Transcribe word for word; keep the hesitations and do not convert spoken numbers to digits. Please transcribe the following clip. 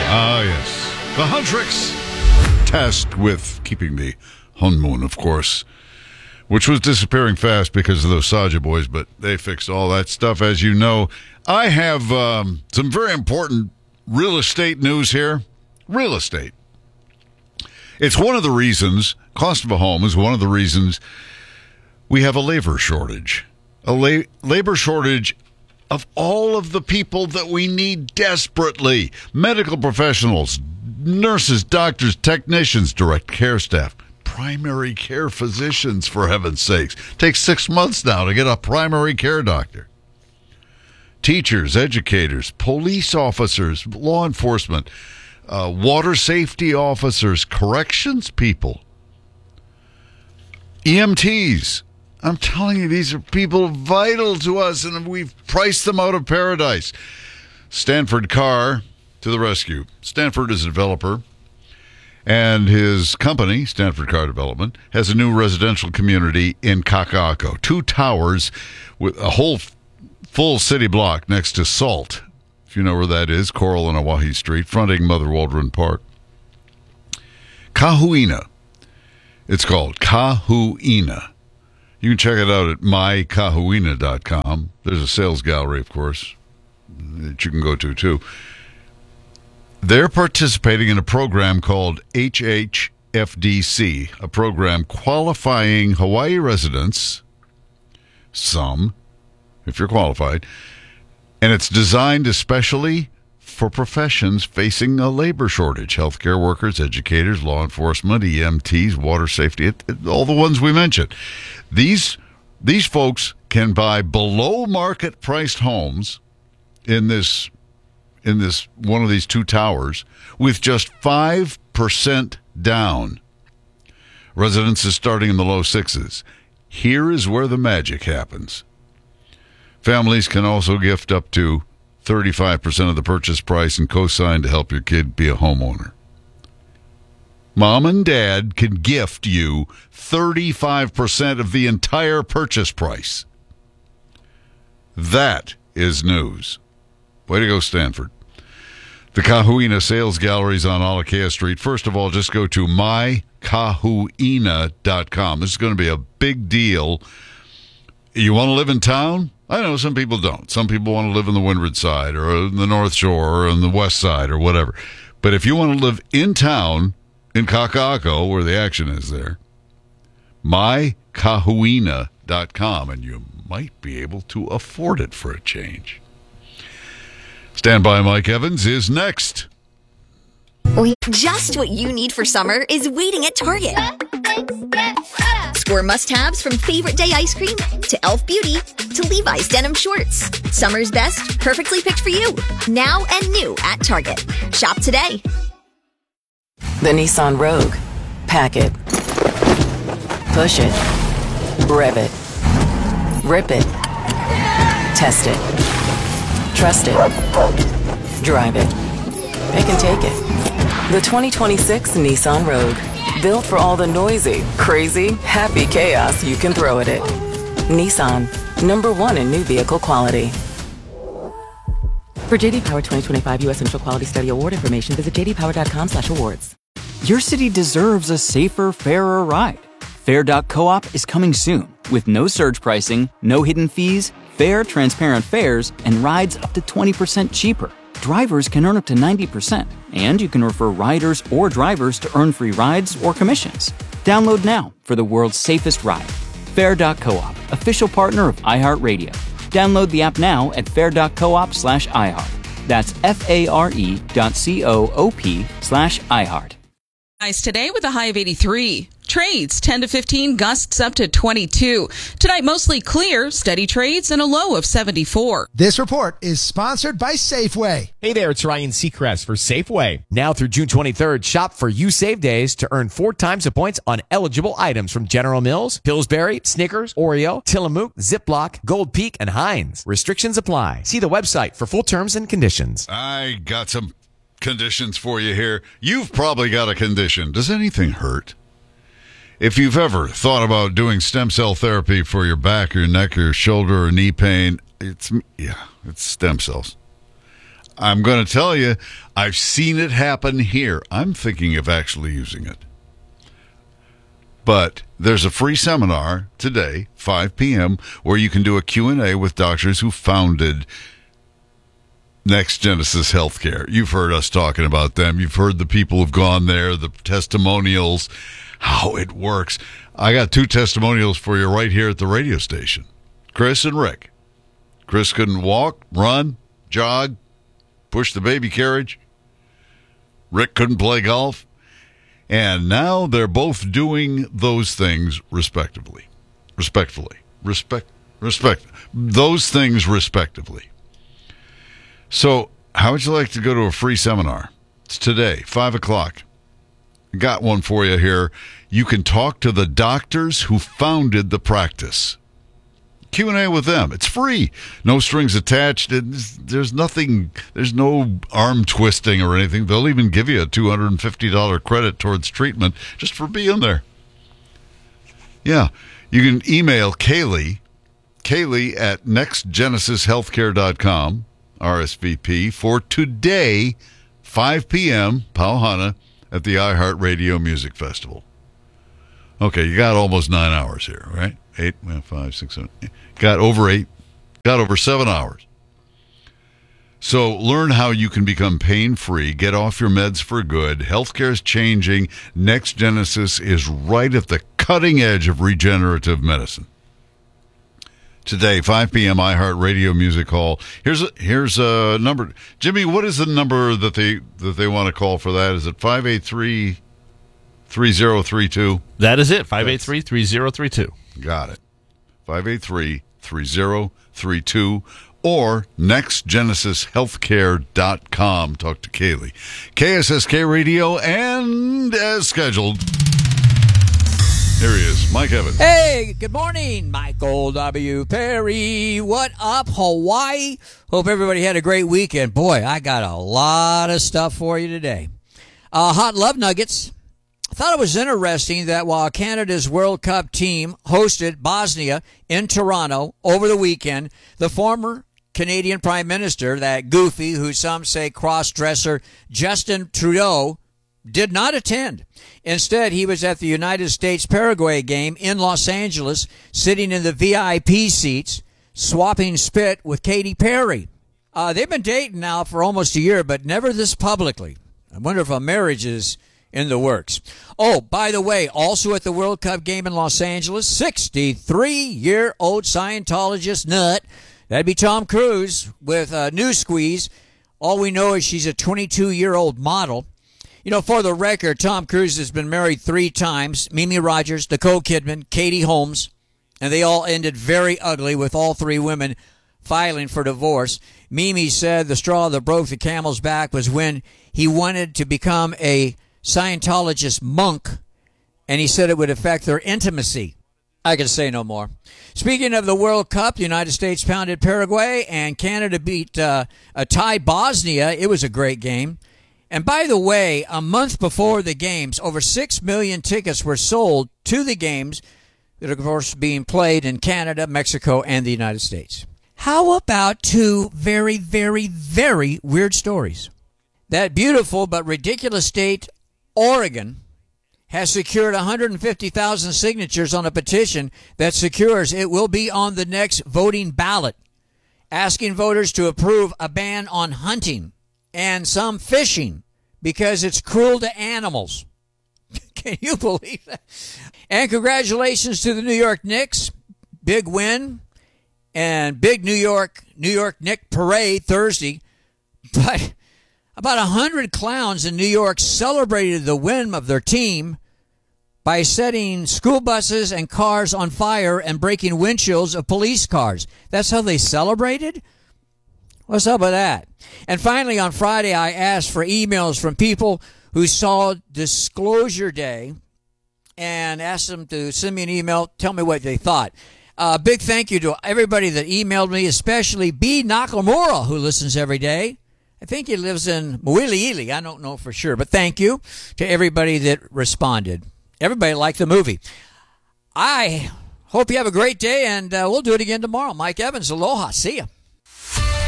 Ah, yes. The Huntrix, tasked with keeping the Hunmoon, of course, which was disappearing fast because of those Saja boys, but they fixed all that stuff, as you know. I have um, some very important real estate news here. Real estate. It's one of the reasons, cost of a home is one of the reasons we have a labor shortage. A la- labor shortage of all of the people that we need desperately. Medical professionals, nurses, doctors, technicians, direct care staff, primary care physicians, for heaven's sakes. Takes six months now to get a primary care doctor. Teachers, educators, police officers, law enforcement, uh, water safety officers, corrections people, E M Ts. I'm telling you, these are people vital to us, and we've priced them out of paradise. Stanford Carr to the rescue. Stanford is a developer, and his company, Stanford Carr Development, has a new residential community in Kaka'ako. Two towers with a whole full city block next to Salt, if you know where that is, Coral and Oahe Street, fronting Mother Waldron Park. Kahuina. It's called Kahuina. You can check it out at my kahuina dot com. There's a sales gallery, of course, that you can go to, too. They're participating in a program called H H F D C, a program qualifying Hawaii residents, some, if you're qualified, and it's designed especially for professions facing a labor shortage: healthcare workers, educators, law enforcement, E M Ts, water safety, it, it, all the ones we mentioned. These these folks can buy below market priced homes in this in this one of these two towers with just five percent down. Residences starting in the low sixes. Here is where the magic happens. Families can also gift up to thirty-five percent of the purchase price and co-sign to help your kid be a homeowner. Mom and Dad can gift you thirty-five percent of the entire purchase price. That is news. Way to go, Stanford. The Kahuina Sales Galleries on Alakea Street. First of all, just go to my kahuina dot com. This is going to be a big deal. You want to live in town? I know some people don't. Some people want to live in the Windward Side or in the North Shore or on the West Side or whatever. But if you want to live in town, in Kaka'ako, where the action is there, my kahuina dot com, and you might be able to afford it for a change. Stand by, Mike Evans is next. Just what you need for summer is waiting at Target. Score must-haves from Favorite Day ice cream to e l f Beauty to Levi's denim shorts. Summer's best, perfectly picked for you. Now and new at Target. Shop today. The Nissan Rogue. Pack it. Push it. Rev it. Rip it. Test it. Trust it. Drive it. Pick and take it. The twenty twenty-six Nissan Rogue. Built for all the noisy, crazy, happy chaos you can throw at it. Nissan. Number one in new vehicle quality. For J D Power twenty twenty-five U S Central Quality Study Award information, visit j d power dot com slash awards. Your city deserves a safer, fairer ride. Fair dot coop is coming soon with no surge pricing, no hidden fees, fair, transparent fares, and rides up to twenty percent cheaper. Drivers can earn up to ninety percent, and you can refer riders or drivers to earn free rides or commissions. Download now for the world's safest ride. Fair dot coop, official partner of iHeartRadio. Download the app now at fair dot coop slash iHeart. That's F-A-R-E dot C-O-O-P slash iHeart. Nice today with a high of eighty-three. Trades ten to fifteen, gusts up to twenty-two. Tonight mostly clear, steady trades, and a low of seventy-four. This report is sponsored by Safeway. Hey there, it's Ryan Seacrest for Safeway. Now through June twenty-third, shop for You Save Days to earn four times the points on eligible items from General Mills, Pillsbury, Snickers, Oreo, Tillamook, Ziploc, Gold Peak, and Heinz. Restrictions apply. See the website for full terms and conditions. I got some conditions for you here. You've probably got a condition. Does anything hurt? If you've ever thought about doing stem cell therapy for your back, or your neck, or your shoulder, or knee pain, it's, yeah, it's stem cells. I'm going to tell you, I've seen it happen here. I'm thinking of actually using it. But there's a free seminar today, five p.m., where you can do a Q and A with doctors who founded Next Genesis Healthcare. You've heard us talking about them. You've heard the people who've gone there, the testimonials, how it works. I got two testimonials for you right here at the radio station. Chris and Rick. Chris couldn't walk, run, jog, push the baby carriage. Rick couldn't play golf. And now they're both doing those things respectively. Respectfully. Respect, respect. Those things respectively. So, how would you like to go to a free seminar? It's today, five o'clock. Got one for you here. You can talk to the doctors who founded the practice. Q and A with them. It's free. No strings attached. It's, there's nothing, there's no arm twisting or anything. They'll even give you a two hundred fifty dollars credit towards treatment just for being there. Yeah. You can email Kaylee, Kaylee at next genesis healthcare dot com. R S V P for today, five p.m., Pauhana, at the iHeartRadio Music Festival. Okay, you got almost nine hours here, right? Eight, five, six, seven. Got over eight, got over seven hours. So learn how you can become pain-free, get off your meds for good. Healthcare's changing. Next Genesis is right at the cutting edge of regenerative medicine. Today, five p.m., iHeartRadio Music Hall. Here's a, here's a number. Jimmy, what is the number that they that they want to call for that? Is it five eight three, three zero three two? That is it, five eight three, three zero three two. Got it. five eight three, three zero three two or next genesis healthcare dot com. Talk to Kaylee. K S S K Radio, and as scheduled, here he is, Mike Evans. Hey, good morning, Michael W. Perry. What up, Hawaii? Hope everybody had a great weekend. Boy, I got a lot of stuff for you today. Uh, hot love nuggets. I thought it was interesting that while Canada's World Cup team hosted Bosnia in Toronto over the weekend, the former Canadian Prime Minister, that goofy, who some say cross-dresser, Justin Trudeau, did not attend. Instead, he was at the United States-Paraguay game in Los Angeles, sitting in the V I P seats, swapping spit with Katy Perry. Uh, they've been dating now for almost a year, but never this publicly. I wonder if a marriage is in the works. Oh, by the way, also at the World Cup game in Los Angeles, sixty-three-year-old Scientologist nut, that'd be Tom Cruise, with a new squeeze. All we know is she's a twenty-two-year-old model. You know, for the record, Tom Cruise has been married three times. Mimi Rogers, Nicole Kidman, Katie Holmes, and they all ended very ugly with all three women filing for divorce. Mimi said the straw that broke the camel's back was when he wanted to become a Scientologist monk, and he said it would affect their intimacy. I can say no more. Speaking of the World Cup, the United States pounded Paraguay, and Canada beat uh, a tie Bosnia. It was a great game. And by the way, a month before the games, over six million tickets were sold to the games that are, of course, being played in Canada, Mexico, and the United States. How about two very, very, very weird stories? That beautiful but ridiculous state, Oregon, has secured one hundred fifty thousand signatures on a petition that secures it will be on the next voting ballot, asking voters to approve a ban on hunting and some fishing because it's cruel to animals. Can you believe that? And congratulations to the New York Knicks. Big win and big New York New York Knick parade Thursday. But about one hundred clowns in New York celebrated the win of their team by setting school buses and cars on fire and breaking windshields of police cars. That's how they celebrated? What's up with that? And finally, on Friday, I asked for emails from people who saw Disclosure Day and asked them to send me an email, tell me what they thought. A uh, big thank you to everybody that emailed me, especially B. Nakamura, who listens every day. I think he lives in Mawiliili. I don't know for sure, but thank you to everybody that responded. Everybody liked the movie. I hope you have a great day, and uh, we'll do it again tomorrow. Mike Evans, aloha. See ya.